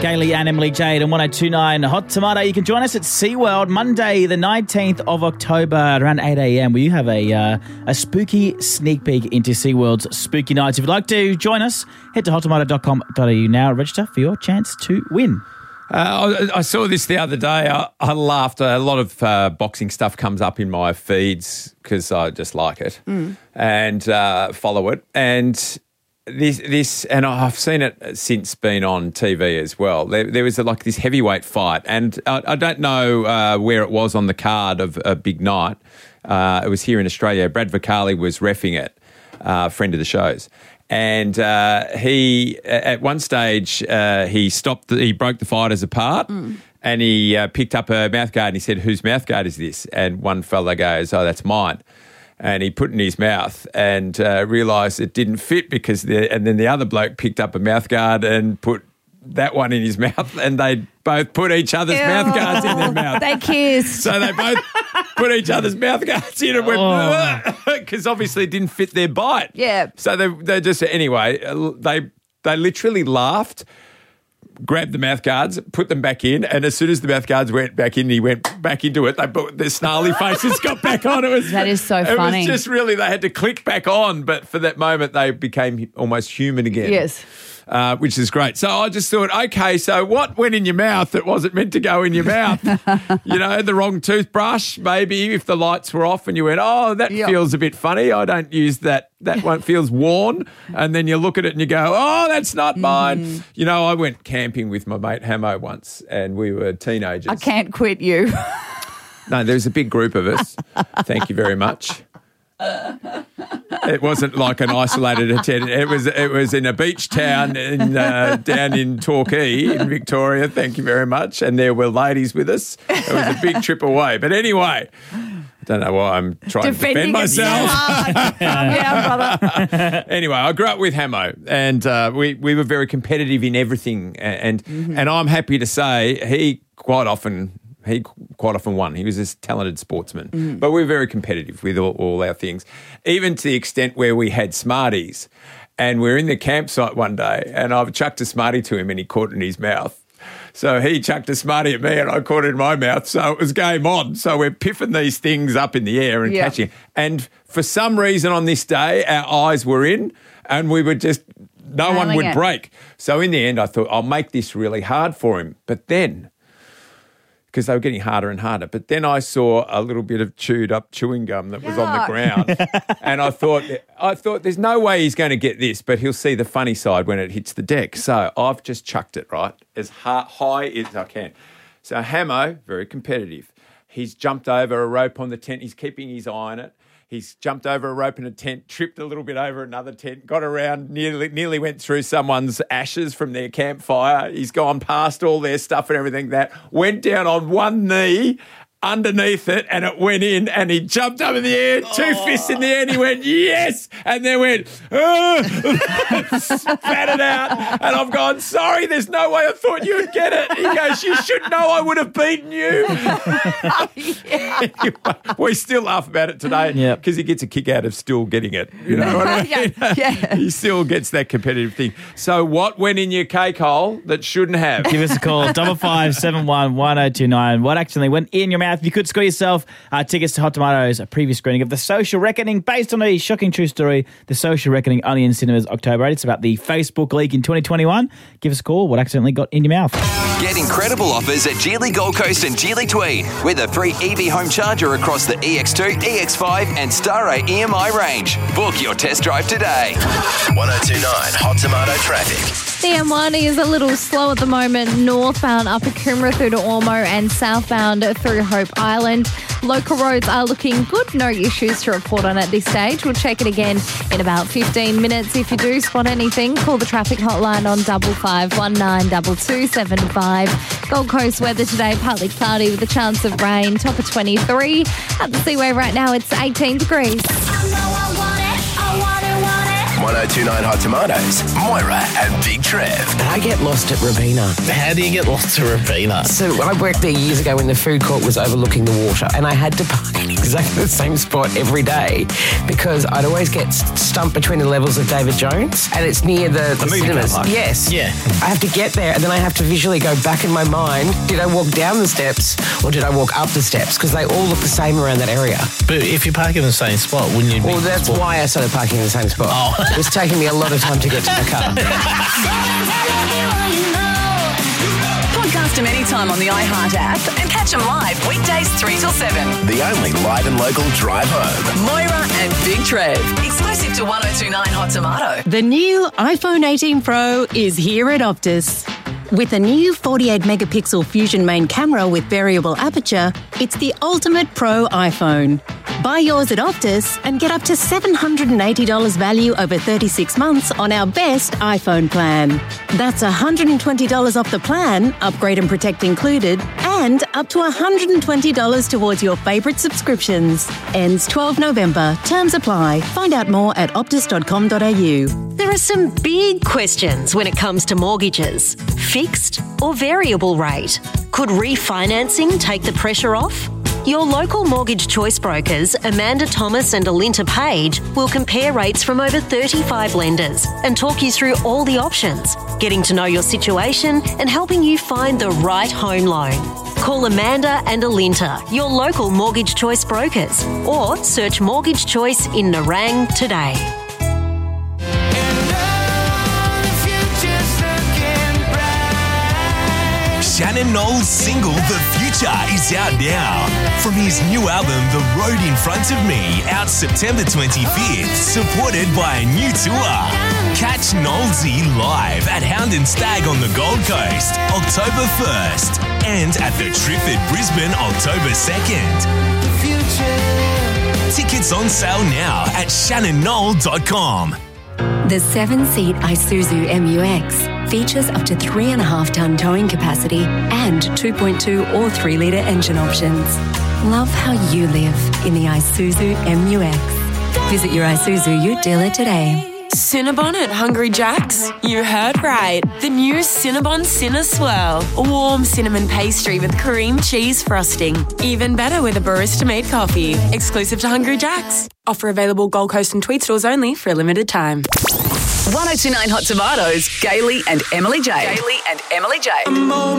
Gailey and Emily Jade on 102.9 Hot Tomato. You can join us at SeaWorld Monday, the 19th of October at around 8 a.m. where you have a spooky sneak peek into SeaWorld's spooky nights. If you'd like to join us, head to hottomato.com.au now. Register for your chance to win. I saw this the other day. I laughed. A lot of boxing stuff comes up in my feeds because I just like it and follow it. And this, and I've seen it since been on TV as well. There was like this heavyweight fight, and I don't know where it was on the card of a big night. It was here in Australia. Brad Vicali was reffing it, friend of the show's. And he, at one stage, he broke the fighters apart and he picked up a mouthguard and he said, "Whose mouthguard is this?" And one fella goes, "Oh, that's mine." And he put it in his mouth and realised it didn't fit and then the other bloke picked up a mouthguard and put that one in his mouth, and they both put each other's mouthguards in their mouth. They kissed. So they both put each other's mouthguards in and went, because obviously it didn't fit their bite. Yeah. So they just, anyway, they literally laughed, grabbed the mouthguards, put them back in, and as soon as the mouthguards went back in, he went back into it. They put their snarly faces got back on. That is so funny. It was just really, they had to click back on, but for that moment they became almost human again. Yes. Which is great. So I just thought, okay, so what went in your mouth that wasn't meant to go in your mouth? The wrong toothbrush, maybe if the lights were off and you went, oh, that feels a bit funny. I don't use that. That one feels worn. And then you look at it and you go, oh, that's not mine. I went camping with my mate Hamo once and we were teenagers. I can't quit you. No, there was a big group of us. Thank you very much. It wasn't like an isolated attempt. It was in a beach town down in Torquay in Victoria. Thank you very much. And there were ladies with us. It was a big trip away. But anyway, I don't know why I'm trying to defend myself. Yeah, brother. Anyway, I grew up with Hamo, and we were very competitive in everything. And I'm happy to say he quite often won. He was a talented sportsman. But we were very competitive with all our things, even to the extent where we had Smarties. And we're in the campsite one day and I've chucked a Smartie to him and he caught it in his mouth. So he chucked a Smartie at me and I caught it in my mouth. So it was game on. So we're piffing these things up in the air and catching. And for some reason on this day, our eyes were in and we were just, no one would break. So in the end, I thought, I'll make this really hard for him. But then, because they were getting harder and harder. But then I saw a little bit of chewed up chewing gum that was on the ground. And I thought there's no way he's going to get this, but he'll see the funny side when it hits the deck. So I've just chucked it, right, as high as I can. So Hamo, very competitive. He's jumped over a rope on the tent. He's keeping his eye on it. He's jumped over a rope in a tent, tripped a little bit over another tent, got around, nearly went through someone's ashes from their campfire. He's gone past all their stuff and everything went down on one knee underneath it and it went in and he jumped up in the air, two fists in the air and he went, yes, and then went, spat it out. And I've gone, sorry, there's no way I thought you would get it. He goes, you should know I would have beaten you. We still laugh about it today because he gets a kick out of still getting it. You know what I mean? He still gets that competitive thing. So what went in your cake hole that shouldn't have? Give us a call, 5571 1029. What actually went in your mouth? You could score yourself tickets to Hot Tomatoes, a preview screening of The Social Reckoning based on a shocking true story. The Social Reckoning only in cinemas October 8. It's about the Facebook leak in 2021. Give us a call. What accidentally got in your mouth? Get incredible offers at Geely Gold Coast and Geely Tweed with a free EV home charger across the EX2, EX5 and Star A EMI range. Book your test drive today. 102.9 Hot Tomato traffic. The M1 is a little slow at the moment, northbound up at Coomera through to Ormo and southbound through Hope Island. Local roads are looking good, no issues to report on at this stage. We'll check it again in about 15 minutes. If you do spot anything, call the traffic hotline on 5519 2275. Gold Coast weather today, partly cloudy with a chance of rain, top of 23. At the Seaway right now, it's 18 degrees. 102.9 1029 Hot Tomatoes, Moira and Big Trev. I get lost at Robina. How do you get lost to Robina? So I worked there years ago when the food court was overlooking the water, and I had to park in exactly the same spot every day because I'd always get stumped between the levels of David Jones, and it's near the movie cinemas. car park. Yes. Yeah. I have to get there, and then I have to visually go back in my mind. Did I walk down the steps or did I walk up the steps? Because they all look the same around that area. But if you park in the same spot, wouldn't you be... Well, that's why I started parking in the same spot. Oh. It was taking me a lot of time to get to the car. Podcast them anytime on the iHeart app and catch them live weekdays 3 till 7. The only live and local drive home. Moira and Big Trev. Exclusive to 1029 Hot Tomato. The new iPhone 18 Pro is here at Optus. With a new 48-megapixel Fusion main camera with variable aperture, it's the ultimate pro iPhone. Buy yours at Optus and get up to $780 value over 36 months on our best iPhone plan. That's $120 off the plan, upgrade and protect included, and up to $120 towards your favourite subscriptions. Ends 12 November. Terms apply. Find out more at optus.com.au. There are some big questions when it comes to mortgages. Fixed or variable rate? Could refinancing take the pressure off? Your local mortgage choice brokers, Amanda Thomas and Alinta Page, will compare rates from over 35 lenders and talk you through all the options, getting to know your situation and helping you find the right home loan. Call Amanda and Alinta, your local mortgage choice brokers, or search Mortgage Choice in Narang today. Shannon Knowles' single The Future is out now. From his new album The Road in Front of Me, out September 25th, supported by a new tour. Catch Knowlesy live at Hound and Stag on the Gold Coast, October 1st, and at the Triffid Brisbane, October 2nd. Tickets on sale now at shannonnoel.com. The 7-seat Isuzu MU-X features up to 3.5-ton towing capacity and 2.2 or 3-litre engine options. Love how you live in the Isuzu MU-X. Visit your Isuzu Ute dealer today. Cinnabon at Hungry Jack's? You heard right. The new Cinnabon Cinna Swirl. A warm cinnamon pastry with cream cheese frosting. Even better with a barista-made coffee. Exclusive to Hungry Jack's. Offer available Gold Coast and Tweed stores only for a limited time. 1029 Hot Tomatoes, Gailey and Emily J.